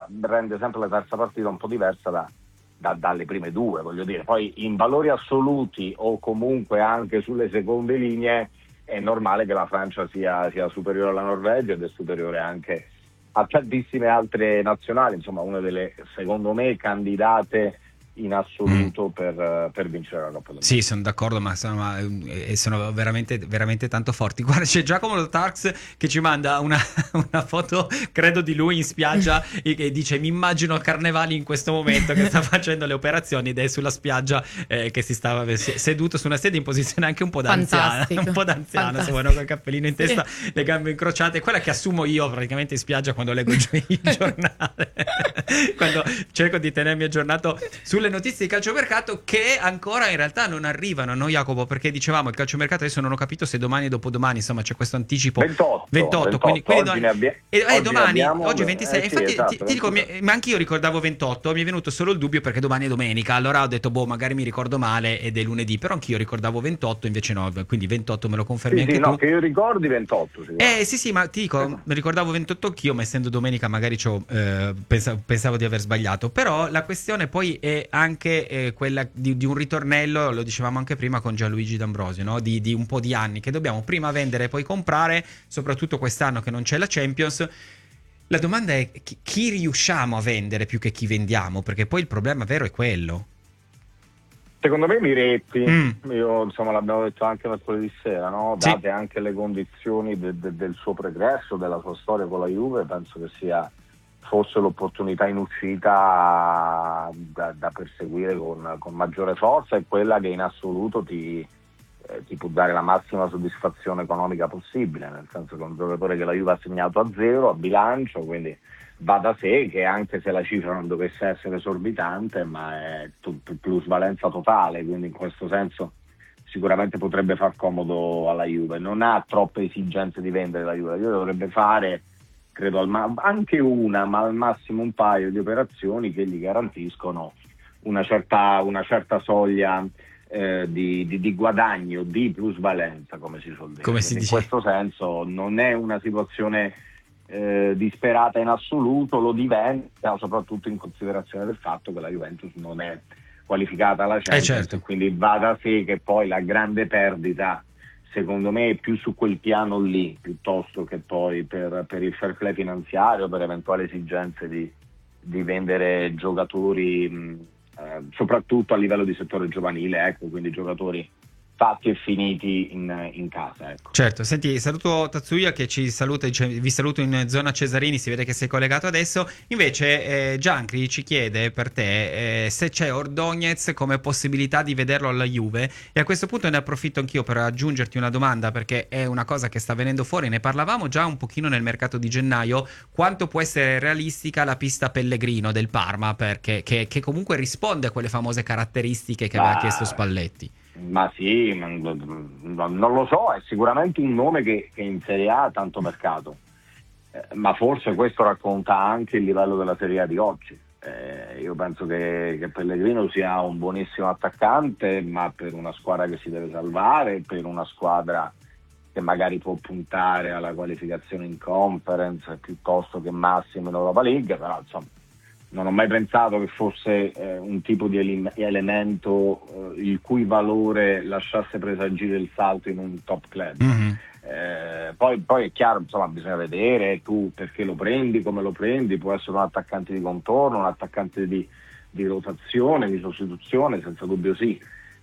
rende sempre la terza partita un po' diversa dalle prime due, voglio dire. Poi in valori assoluti o comunque anche sulle seconde linee è normale che la Francia sia superiore alla Norvegia ed è superiore anche a tantissime altre nazionali, insomma una delle, secondo me, candidate in assoluto per vincere la Coppa del Mondo. Sì, sono d'accordo, ma sono veramente, veramente tanto forti. Guarda, c'è Giacomo Tarx che ci manda una foto, credo, di lui in spiaggia e dice: mi immagino Carnevali in questo momento che sta facendo le operazioni ed è sulla spiaggia, che si stava seduto su una sedia in posizione anche un po' da anziana, un po' da anziana, se vuoi, col cappellino in testa, le gambe incrociate, quella che assumo io praticamente in spiaggia quando leggo il giornale, quando cerco di tenermi aggiornato sulle notizie di calciomercato che ancora in realtà non arrivano, no Jacopo? Perché dicevamo il calciomercato, adesso non ho capito se domani o dopodomani, insomma c'è questo anticipo 28, quindi domani, oggi 26, sì, infatti esatto, ti dico, ma anch'io ricordavo 28, mi è venuto solo il dubbio perché domani è domenica, allora ho detto magari mi ricordo male ed è lunedì, però anch'io ricordavo 28, invece no, quindi 28 me lo confermi anche tu? No, che io ricordi 28 sì, ma ti dico, mi ricordavo 28 anch'io, ma essendo domenica magari pensavo di aver sbagliato, però la questione poi è anche quella di un ritornello, lo dicevamo anche prima con Gianluigi D'Ambrosio, no? di un po' di anni che dobbiamo prima vendere e poi comprare, soprattutto quest'anno che non c'è la Champions. La domanda è chi riusciamo a vendere più che chi vendiamo, perché poi il problema vero è quello. Secondo me Miretti, io insomma l'abbiamo detto anche mercoledì sera, no? Date anche le condizioni del suo pregresso, della sua storia con la Juve, penso che sia forse l'opportunità in uscita da perseguire con maggiore forza e quella che in assoluto ti può dare la massima soddisfazione economica possibile, nel senso che è un giocatore che la Juve ha segnato a zero, a bilancio, quindi va da sé che anche se la cifra non dovesse essere esorbitante, ma è plusvalenza totale, quindi in questo senso sicuramente potrebbe far comodo alla Juve. Non ha troppe esigenze di vendere la Juve dovrebbe fare, credo, anche una, ma al massimo un paio di operazioni che gli garantiscono una certa soglia di guadagno, di plusvalenza, come si suol dire. Come si dice. In questo senso non è una situazione disperata in assoluto, lo diventa soprattutto in considerazione del fatto che la Juventus non è qualificata alla Champions, certo. quindi va da sé che poi la grande perdita secondo me è più su quel piano lì piuttosto che poi per il fair play finanziario, per eventuali esigenze di vendere giocatori soprattutto a livello di settore giovanile, ecco, quindi giocatori fatti e finiti in casa, ecco. Certo, senti, saluto Tatsuya che ci saluta, dice, vi saluto in zona Cesarini, si vede che sei collegato adesso. Invece Giancri ci chiede per te se c'è Ordóñez come possibilità di vederlo alla Juve, e a questo punto ne approfitto anch'io per aggiungerti una domanda, perché è una cosa che sta venendo fuori, ne parlavamo già un pochino nel mercato di gennaio, quanto può essere realistica la pista Pellegrino del Parma, perché che comunque risponde a quelle famose caratteristiche che aveva chiesto Spalletti. Ma sì, non lo so, è sicuramente un nome che in Serie A ha tanto mercato, ma forse questo racconta anche il livello della Serie A di oggi. Io penso che Pellegrino sia un buonissimo attaccante, ma per una squadra che si deve salvare, per una squadra che magari può puntare alla qualificazione in Conference piuttosto che massimo in Europa League, però insomma non ho mai pensato che fosse un tipo di elemento il cui valore lasciasse presagire il salto in un top club. Mm-hmm. Poi è chiaro, insomma, bisogna vedere tu perché lo prendi, come lo prendi, può essere un attaccante di contorno, un attaccante di rotazione, di sostituzione, senza dubbio sì.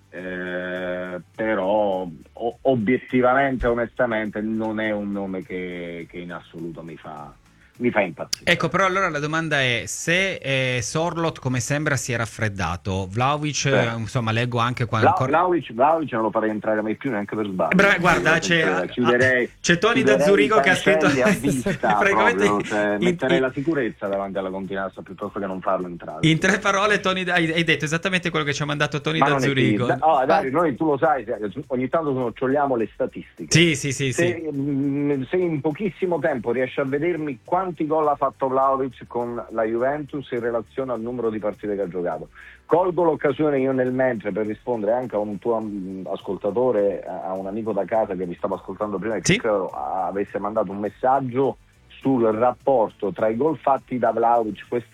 Però obiettivamente, onestamente, non è un nome che in assoluto mi fa impazzire. Ecco, però allora la domanda è se Sorloth, come sembra, si è raffreddato, Vlahovic, insomma, leggo anche qua Vlahovic non lo farei entrare mai più neanche per sbaglio. Guarda, c'è Tony da Zurigo che ha scritto a vista proprio, metterei la sicurezza davanti alla continenza piuttosto che non farlo entrare. In 3 parole, Tony, hai detto esattamente quello che ci ha mandato Tony da Zurigo. Dario, noi, tu lo sai, ogni tanto snoccioliamo le statistiche. Sì. Se in pochissimo tempo riesci a vedermi quanti gol ha fatto Vlahovic con la Juventus in relazione al numero di partite che ha giocato. Colgo l'occasione io nel mentre per rispondere anche a un tuo ascoltatore, a un amico da casa che mi stava ascoltando prima e che credo avesse mandato un messaggio sul rapporto tra i gol fatti da Vlahovic